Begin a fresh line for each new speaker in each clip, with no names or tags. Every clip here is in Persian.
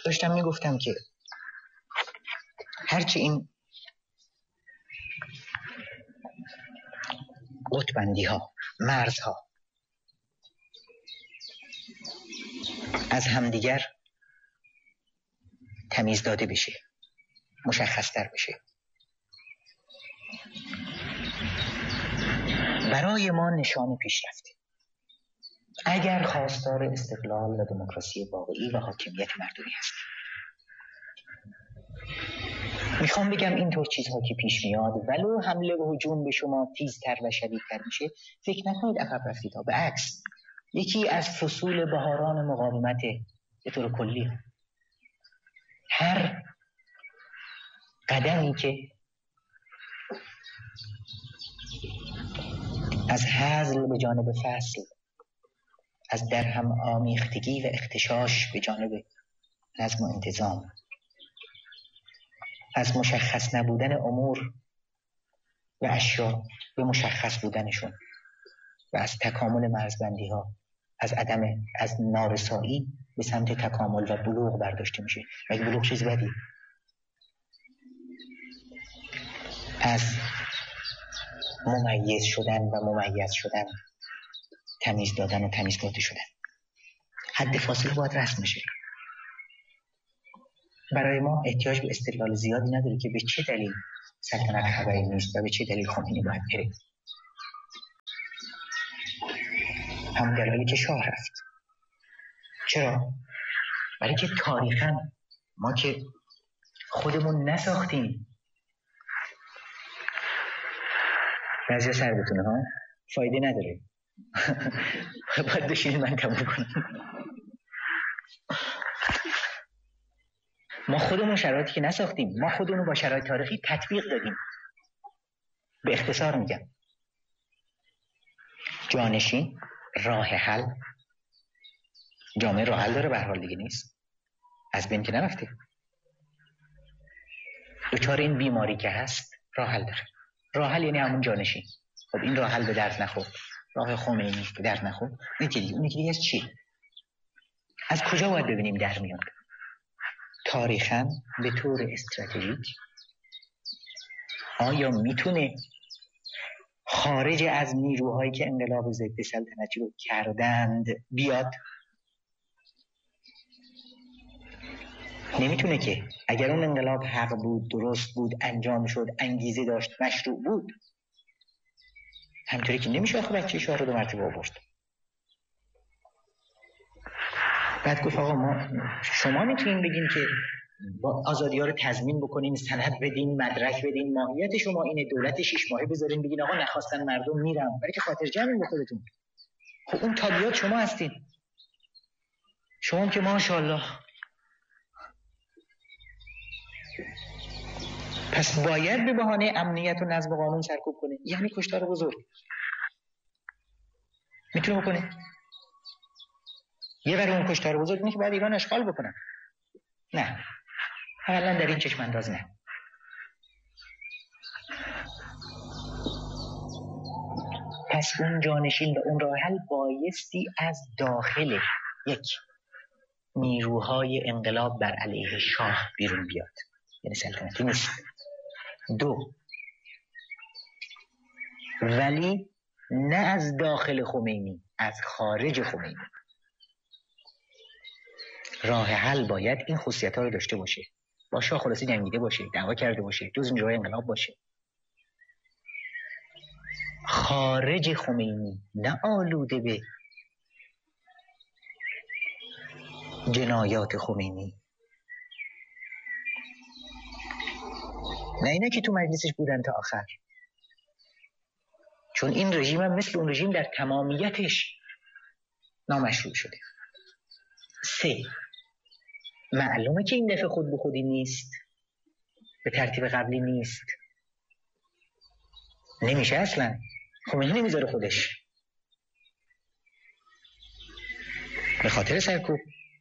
داشتم میگفتم که هرچی این قطبندی ها، مرزها از همدیگر تمیز داده بشه، مشخص تر بشه، برای ما نشان پیشرفته. اگر خواستار استقلال و دموکراسی واقعی و حاکمیت مردمی هست، میخوام بگم اینطور چیزها که پیش میاد ولو حمله و هجوم به شما تیزتر و شدیدتر میشه، فکر نکنید عقب رفتید ها. به عکس یکی از فصول بهاران مقاومت به طور کلی، هر قدمی که از هزل به جانب فصل، از درهم آمیختگی و اختشاش به جانب نظم و انتظام، از مشخص نبودن امور و اشیا به مشخص بودنشون و از تکامل مرزبندی ها، از نارسایی به سمت تکامل و بلوغ برداشته میشه. و اگه بلوغ چیز بدی، از ممیز شدن و ممیز شدن، تمیز دادن و تمیز داده شدن، حد فاصله باید رسم بشه. برای ما احتیاج به استدلال زیادی نداره که به چه دلیل سلطنت خبری نیست و به چه دلیل خمینی باید بره. همون دلایلی که شاه رفت. چرا؟ برای که تاریخاً ما که خودمون نساختیم. بعضی سر بتونه ها، فایده نداره. باید بشینید من تموم کنم. ما خودمون شرایطی که نساختیم، ما خودمون با شرایط تاریخی تطبیق دادیم. به اختصار میگم، جانشین راه حل، جامعه راه حل داره، به هر حال دیگه نیست، از بین که نرفته. دچار این بیماری که هست راه حل داره. راه حل یعنی همون جانشین. خب این راه حل به درد نخورد، راه خمینی به درد نخورد، اون دیگه از چی؟ از کجا باید ببینیم در میاد؟ تاریخاً به طور استراتژیک آیا میتونه خارج از نیروهایی که انقلاب ضد سلطنتی رو کردند بیاد؟ نمیتونه که. اگر اون انقلاب حق بود، درست بود، انجام شد، انگیزه داشت، مشروع بود، همینطوری که نمیشه آخه بچه شاه رو 2 مرتبه آورد. بعد گفت آقا شما میتونین بگین که با آزادی ها رو تضمین بکنین، سند بدین، مدرک بدین، ماهیت شما اینه، دولت 6 ماهه بذارین، بگین آقا نخواستن مردم میرم، برای که خاطر جمعین به خودتون. خب اون تابعیات شما هستین. شما که ماشاءالله. پس باید به بهانه امنیت و نظم و قانون سرکوب کنه. یعنی کشتار بزرگ میتونه بکنه. یه برای اون کشتار بزرگ اینه که باید ایران اشغال بکنن. نه، حالا در این چشم انداز نه. پس اون جانشین و اون راه حل بایستی از داخل یک نیروهای انقلاب بر علیه شاه بیرون بیاد. یعنی سلطنتی نیست. 2، ولی نه از داخل خمینی، از خارج خمینی. راه حل باید این خصوصیت‌ها رو داشته باشه. با شاه خلاصی جنگیده باشه، دعوا کرده باشه، جز نیروهای انقلاب باشه. خارج خمینی، نه آلوده به جنایات خمینی. نه اینا که تو مجلسش بودن تا آخر. چون این رژیم هم مثل اون رژیم در تمامیتش نامشروع شده. 3، معلومه که این دفعه خود به خودی نیست، به ترتیب قبلی نیست. نمیشه اصلا. خمینی نمیذاره خودش، به خاطر سرکوب.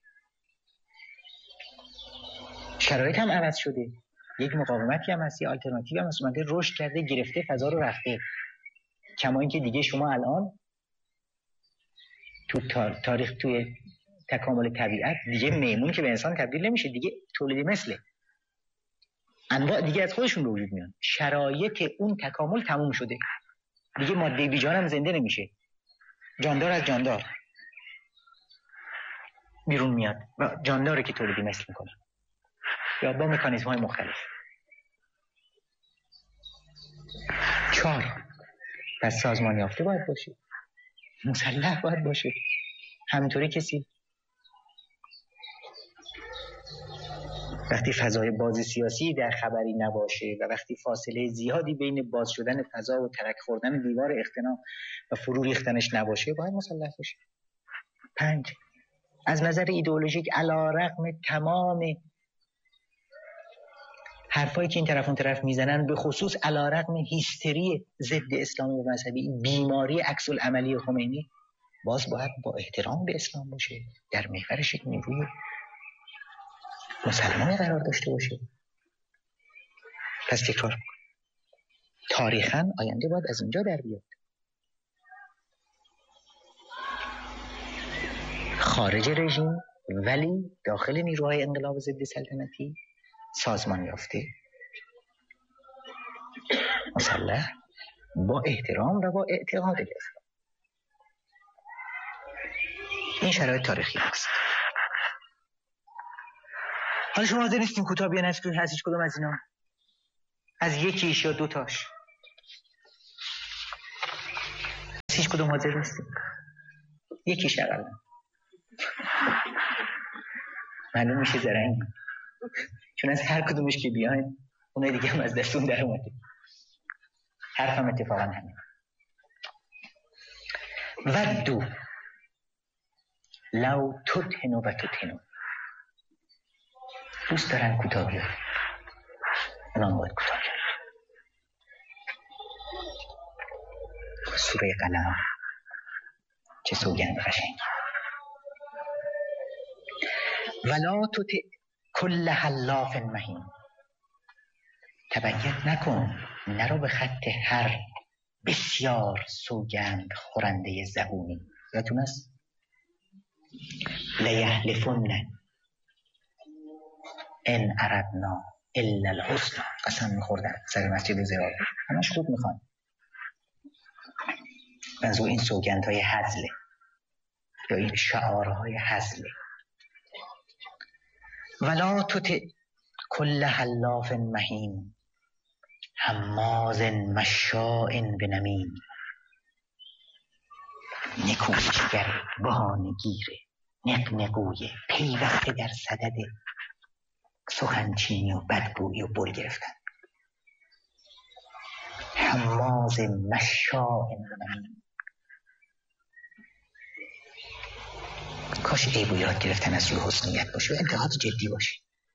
شرایط هم عوض شده. یک مقاومتی هم هست، یه آلترناتیو هم هست، اومده رشد کرده، گرفته فضا رو، رفته. کما اینکه دیگه شما الان توی تکامل طبیعت دیگه میمون که به انسان تبدیل نمیشه، دیگه تولید مثله، انواع دیگه از خودشون به وجود میان، شرایط اون تکامل تموم شده، دیگه ماده بیجان هم زنده نمیشه، جاندار از جاندار بیرون میاد و جانداره که تولید مثل میکنه یا با مکانیزم های مختلف. 4 پس سازمان یافته باید باشه، مسلح باید باشه. همینطوری کسی وقتی فضای باز سیاسی در خبری نباشه و وقتی فاصله زیادی بین باز شدن فضا و ترک خوردن دیوار اختناق و فرو ریختنش نباشه باید مسلح باشه. 5 از نظر ایدئولوژیک علی‌رغم تمام حرفایی که این طرف اون طرف میزنن، به خصوص علی‌رغم هیستری ضد اسلامی و مذهبی، بیماری عکس العملی خمینی، باز باید با احترام به اسلام باشه، در محورش یک نیروی مسلمان قرار داشته باشه. پس تکرار میکنم، تاریخاً آینده باید از اینجا در بیاد. خارج رژیم ولی داخل نیروهای انقلاب ضد سلطنتی سازمان یافته، مسلح، با احترام و با اعتقاد به اسلام. این شرایط تاریخی است. حالا شما حاضر نیستیم کوتاه بیان از هیچ کدوم از اینا، از یکیش یا دوتاش، هیچ کدوم حاضر نیستیم، یکیش اقلا معلوم میشه زرنگ، چون از هر کدومش که بیاین اونای دیگه هم از دستون در اومده. حرفم اتفاقا همین. ودو لو تدهنو و تدهنو، دوست دارن کوتاه بیاد، اونام باید کوتاه کرد. سوره قلم، چه سوگند قشنگ. ولا تطع کل حلاف مهین، تبعیت نکن، نرو به خط هر بسیار سوگند خورنده زبونی. یادتون است؟ لیحلفن ان اردنا الا الحسنى، قسم میخوردن سر مسجد زرار، همش خوب میخوان. منظور این سوگندهای هزله یا این شعارهای هزله. ولا تطع کل حلاف مهین هماز مشاء بنمیم، نکوچگر، بهانه‌گیر، نقنقوی، پیوسته در صدد سخنچینی و بدگویی و بر گرفتن. هماز مشاء بنمیم، کاش عیب و ایراد گرفتن از روی حسنیت باشه و انتقاد جدی باشه.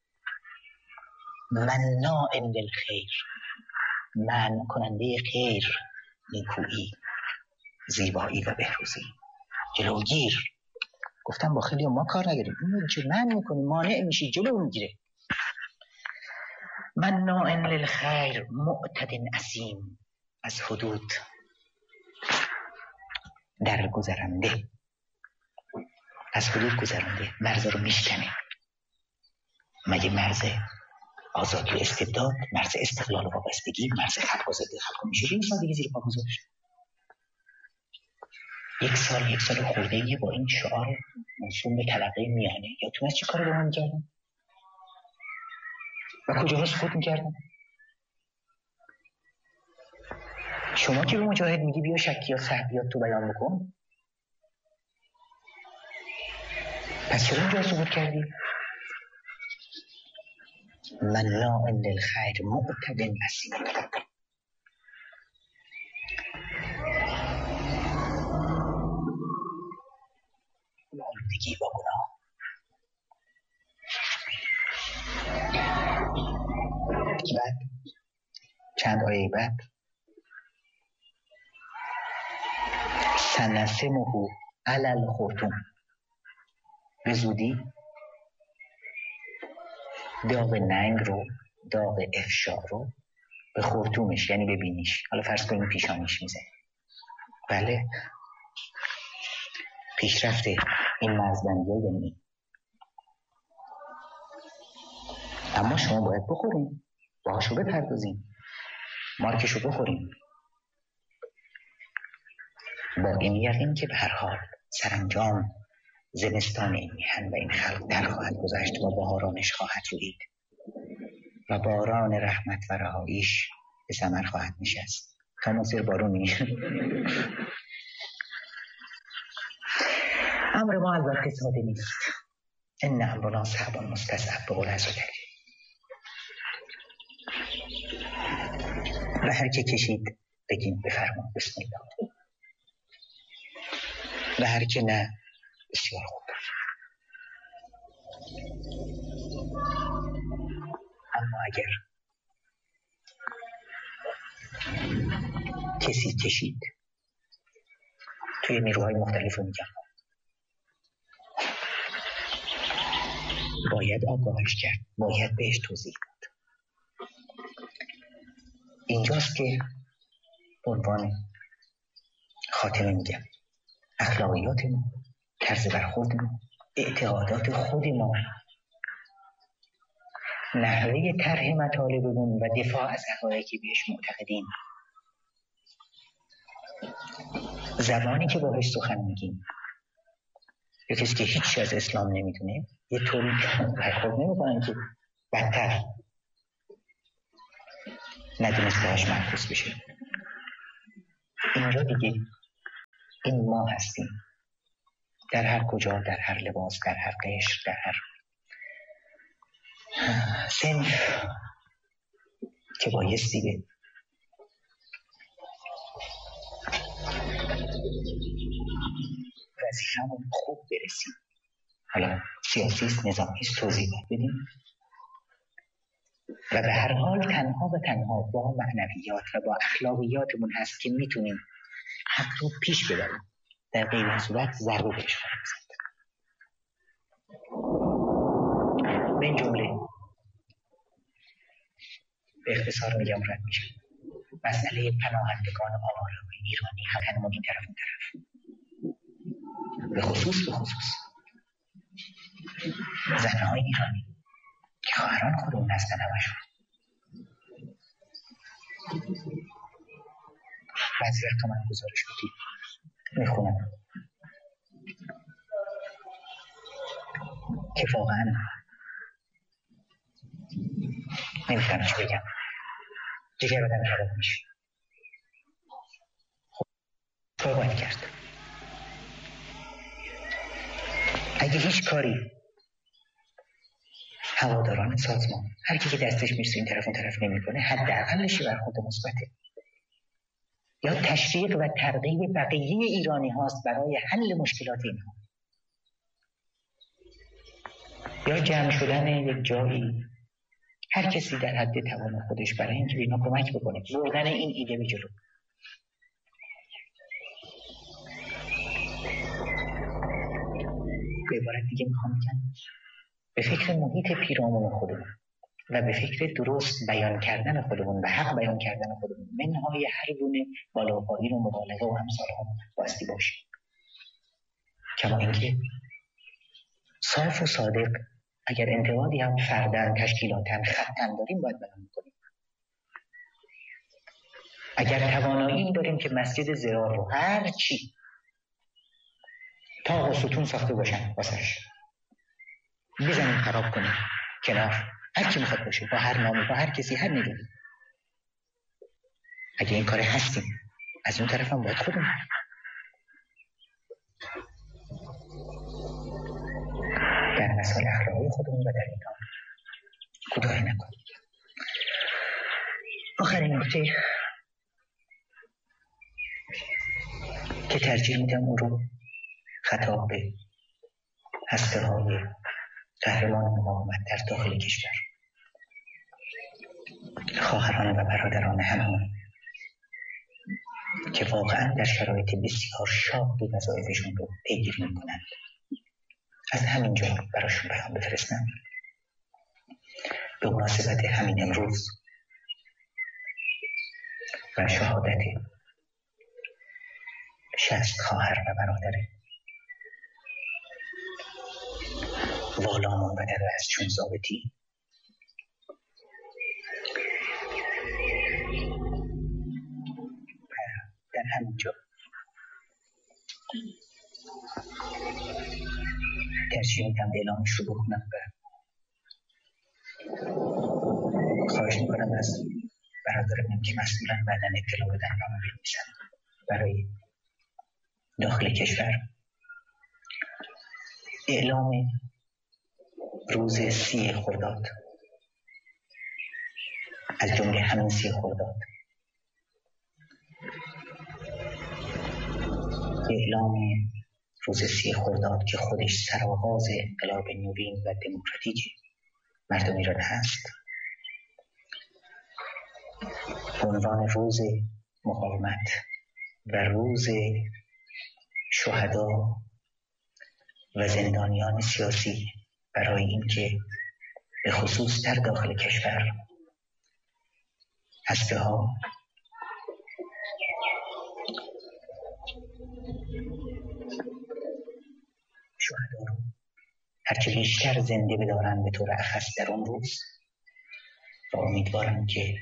مناع للخیر، منع کننده خیر، نیکویی، زیبایی و بهروزی، جلوگیر. گفتم با خیلی ما کار نداریم، اینو چه منع میکنی، مانع میشی، جلو میگیره. مناع للخیر معتد اثیم، از حدود در گذرنده، از حدود گذرنده، مرز رو میشکنه. مگه مرز آزادی و استبداد، مرز استقلال و وابستگی، مرز خلق و ضد خلق میشه این سال دیگه زیر پا گذاشت؟ یک سال خورده‌ای با این شعار منصوب به طبقه میانه. یا تو از چی کار با من می‌کردن و کجا رو سقوط می‌کردن؟ شما که به مجاهد میگی بیا شکی یا صحبیات تو بیان بکن، پس چرا اینجا سقوط کردی؟ مناع للخیر معتد اثیم، آلودگی با گناه. بعد چند آیه بعد سنسمه علی الخرطوم، به زودی داغ ننگ رو، داغ افشا رو به خرطومش، یعنی به بینیش، حالا فرض کنیم پیشانیش میزنه. بله، پیشرفت این مرزبندی ها یعنی. اما شما باید بخوریم، باهاشو بپردازیم، مارکشو بخوریم، با این یقین که به هر حال سرانجام زمستان این میهن و این خلق در خواهد گذشت و بهارانش خواهد رویید و باران رحمت و رهاییش به ثمر خواهد نشست. تا مصیر بارونی. امر ما البته ساده نیست. ان امرنا صعب مستصعب به قول حضرت علی. و هر که کشید بگیم بفرما بسم الله، و هر که نه بسیار خوب. اما اگر کسی کشید، توی نیروهای مختلف رو میگم، باید آگاهش کرد، باید بهش توضیح داد. اینجاست که به عنوان خاتمه میگم اخلاقیات ما، طرز برخورد ما، اعتقادات خود ما، نحوه طرح مطالبمون و دفاع از حقایقی بهش معتقدیم، زبانی که باهاش سخن میگیم. یه کسی که هیچ از اسلام نمیدونه یه طوری برخورد نمیکنن که بدتر ندونستهاش محفوظ بشه. اینجا دیگه این ما هستیم، در هر کجا، در هر لباس، در هر قشر، در هر صنف که بایستی به وظیفه‌مون خوب برسیم. حالا سیاسیست، نظامیست، توضیح بدیم و به هر حال تنها و تنها با معنویات و با اخلاقیاتمون هست که میتونیم حق رو پیش ببریم. در غیر این صورت ضربه بهش خواهیم زد. به این جمله به اختصار میگم رد میشم. مسئله پناهندگان آواره ایرانی همون این طرف اون طرف، به خصوص زنهای ایرانی که خواهران خودمون هستن همشون. بعضی وقتا من گزارش بودی میخونم که واقعا نمیتونم چی بگم، جگر آدم خراب میشه. خب کار باید کرد. اگه هیچ کاری هواداران سازمان، هر کی که دستش میرسه این طرف اون طرف نمیکنه، حداقلش برخورد مثبته یا تشویق و ترغیب بقیه ایرانی هاست برای حل مشکلات اینها، یا جمع شدن یک جایی، هر کسی در حد توان خودش برای اینکه اینا کمک بکنه، بردن این ایده به جلو. به عبارت دیگه میخوام بگم به فکر محیط پیرامون خودمون و به فکر درست بیان کردن خودمون و حق بیان کردن خودمون، منهای هر گونه بالاپایین و مبالغه و امثال هم باستی باشیم. کما اینکه صاف و صادق اگر انتقادی هم فردن، تشکیلاتن، خطن داریم باید بیان کنیم. اگر توانایی داریم که مسجد زرار رو هر چی تا ستون ساخته باشن واسش بزنیم خراب کنیم کنار، هر چی میخواد باشه، با هر نامی، با هر کسی، هر نگاهی، اگه این کار هستیم، از اون طرف هم باید خودمون در مسائل اخلاقی خودمون و در اینا کوتاهی نکنیم. آخرین نکته که ترجیح میدم اون رو خطاب به هسته‌های قهرمان مقاومت در داخل کشور، خواهران و برادران هممون که واقعا در شرایط بسیار شاق وظایفشون رو پیگیری میکنند، از همینجا براشون پیام بفرستم به مناسبت همین امروز و شهادت 60 خواهر و برادر والامون و ارز چون ضابطی. در همینجا ترجیح میدم اعلامش رو بکنم و خواهش میکنم از برادرانم که مسئولن بعداً اطلاع بدن نامه بنویسن برای داخل کشور. اعلام روز 30 خرداد از جمله همین 30 خرداد، اعلام روز 30 خرداد که خودش سرآغاز انقلاب نوین و دموکراتیک مردم ایران هست، به عنوان روز مقاومت و روز شهدا و زندانیان سیاسی برای اینکه به خصوص در داخل کشور هسته‌ها شهدا رو هرچه بیشتر زنده بدارن به طور اخص در اون روز، و امیدوارم که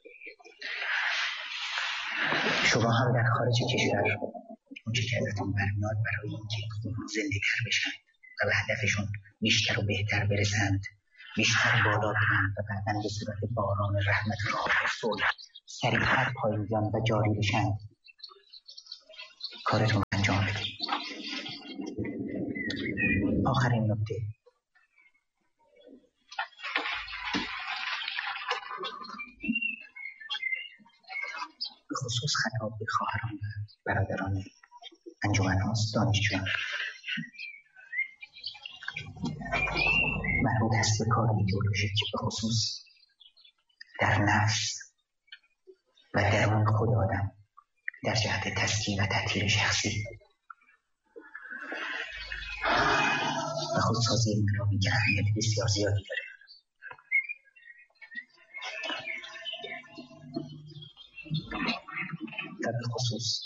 شما هم در خارج کشور اونچه که ازتون برمیاد برای اینکه زنده تر بشن و به هدفشون بیشتر و بهتر برسند، بیشتر بالا برن و بعداً به صورت باران رحمت و صلح سریعتر پاییزان و جاری بشن، کارتون انجام بدید. آخرین نکته، به خصوص خطاب به خواهران و برادران انجمن هاست، دانشجویان، مربوط است به کار ایدئولوژیک به خصوص در نفس و درون خود آدم در جهت تسکین و تطهیر شخصی و خودسازی انقلابی که اهمیت بسیار زیادی داره. و به خصوص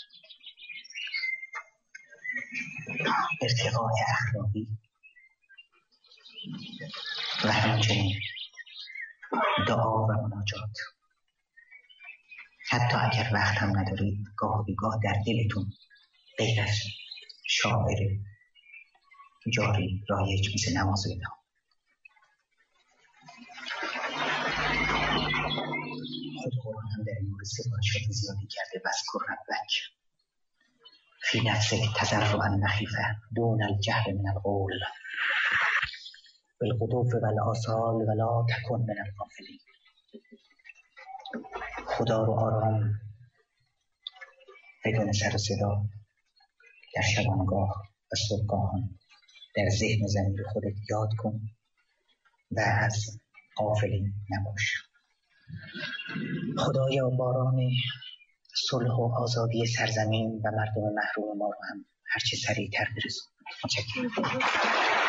ارتقاء اخلاقی و همچنین دعا و مناجات. حتی اگر وقت هم ندارید، گاه و بیگاه در دلتون غیر از شاعر جاری رایج مثل نماز بدان. خود قرآن هم در این مورد سفارشات زیادی کرده. واذکر ربک فی نفسک تضرعا خفیة دون الجهر من القول بالغدو والآصال ولا تکن من الغافلین. خدا رو آرام بدون سر و صدا در شبانگاه و صبحگاهان در ذهن و ضمیر خودت یاد کن و از غافلین نباش. خدایا باران صلح و آزادی سرزمین و مردم محروم ما رو هم هرچه سریعتر برسون. متشکرم.